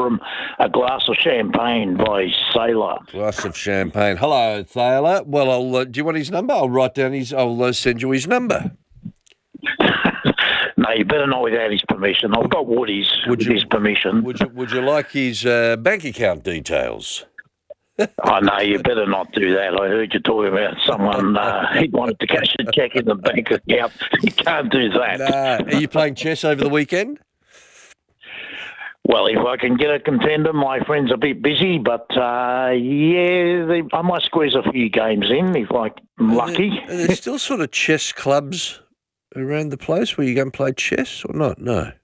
order him a glass of champagne by Sailor. Glass of champagne. Hello, Thaler. Well, I'll. Do you want his number? I'll write down his. I'll send you his number. No, you better not without his permission. I've got Woody's with his permission. Would you like his bank account details? Oh, no, you better not do that. I heard you talking about someone he wanted to cash a cheque in the bank account. You can't do that. Nah. Are you playing chess over the weekend? Well, if I can get a contender, my friend's a bit busy, but I might squeeze a few games in if I'm lucky. Are there still sort of chess clubs around the place where you go and play chess or not? No.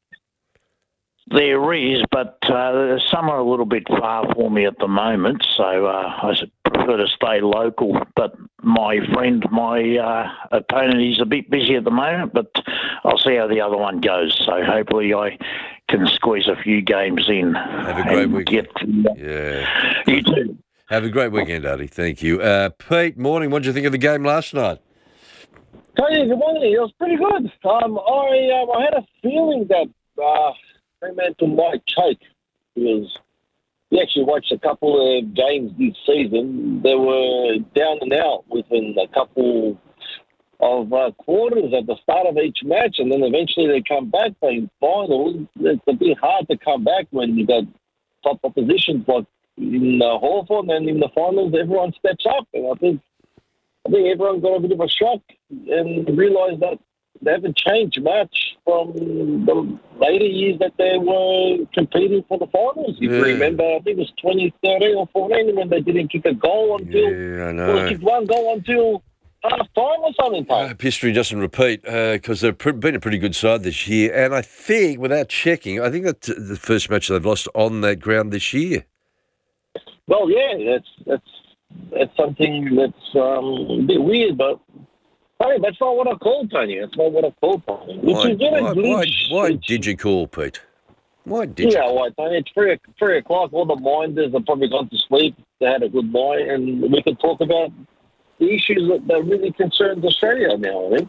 There is, but some are a little bit far for me at the moment, so I prefer to stay local. But my friend, my opponent, is a bit busy at the moment, but I'll see how the other one goes. So hopefully I can squeeze a few games in. Have a great weekend. Yeah. You too. Have a great weekend, Artie. Thank you. Pete, morning. What did you think of the game last night? Tony, good morning. It was pretty good. I had a feeling that Fremantle might choke because we actually watched a couple of games this season. They were down and out within a couple of quarters at the start of each match, and then eventually they come back playing finals. It's a bit hard to come back when you got top oppositions like in Hawthorn, and in the finals everyone steps up. And I think everyone got a bit of a shock and realised that they haven't changed much from the later years that they were competing for the finals. If you remember, I think it was 2013 or 14 when they didn't kick a goal until... Yeah, I know. Well, they kicked one goal until half-time or something. I hope history doesn't repeat because they've been a pretty good side this year. And I think, without checking, I think that's the first match they've lost on that ground this year. Well, yeah, that's something that's a bit weird, but... Hey, that's not what I called, Tony. That's not what I called, Tony. Why did you call, Pete? Why did you? Yeah, why, Tony? It's 3 o'clock. All the minders have probably gone to sleep. They had a good night, and we could talk about the issues that really concern Australia now, I think.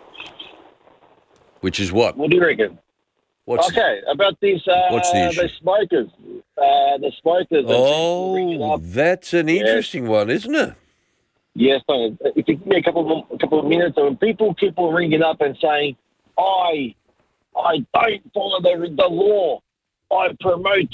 Which is what? What do you reckon? About these what's the issue? The smokers. The smokers. Oh, that's an interesting one, isn't it? Yes, Tony. If you give me a couple of minutes, and people keep on ringing up and saying, I don't follow the law. I promote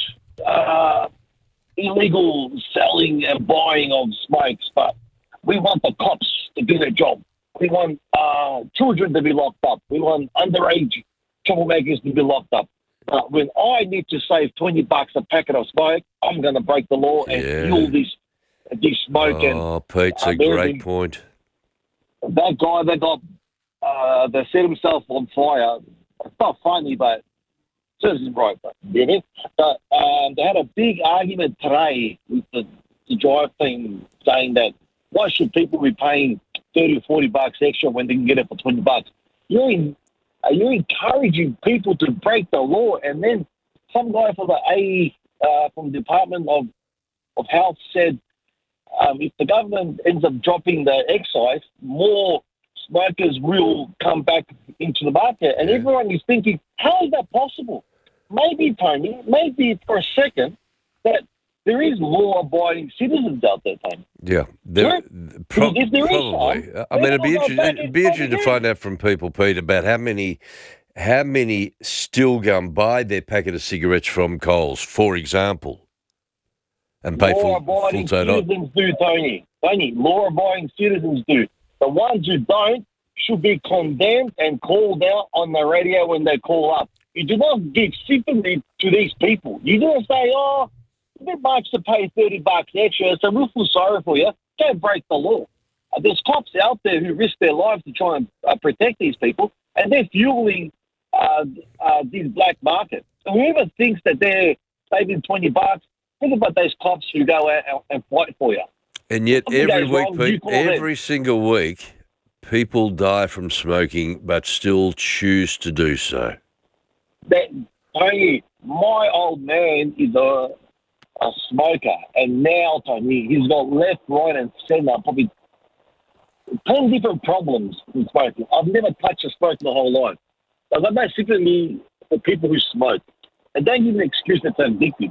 illegal selling and buying of smokes, but we want the cops to do their job. We want children to be locked up. We want underage troublemakers to be locked up. But when I need to save $20 a packet of smoke, I'm going to break the law and fuel this smoke. Pete's a great point. That guy that set himself on fire. It's not funny, but it serves him right. But they had a big argument today with the drive team saying that why should people be paying $30 or $40 extra when they can get it for $20? Are you encouraging people to break the law? And then some guy from the Department of Health said, if the government ends up dropping the excise, more smokers will come back into the market. And everyone is thinking, how is that possible? Maybe, Tony, maybe for a second, that there is law-abiding citizens out there, Tony. Yeah, if there probably. Is, I mean, it'd be interesting to find out from people, Pete, about how many still go and buy their packet of cigarettes from Coles, for example. And pay law-abiding full citizens do, Tony. Law-abiding citizens do. The ones who don't should be condemned and called out on the radio when they call up. You do not give sympathy to these people. You don't say, it's a bit much to pay $30 extra, so we'll feel sorry for you. Don't break the law. There's cops out there who risk their lives to try and protect these people, and they're fueling this black market. So whoever thinks that they're saving $20, think about those cops who go out and fight for you. And yet every week, Pete, every single week, people die from smoking but still choose to do so. Tony, my old man is a smoker, and now, Tony, he's got left, right, and centre, probably 10 different problems with smoking. I've never touched a smoke my whole life. I've got no sympathy for people who smoke. And don't give an excuse that it's addictive.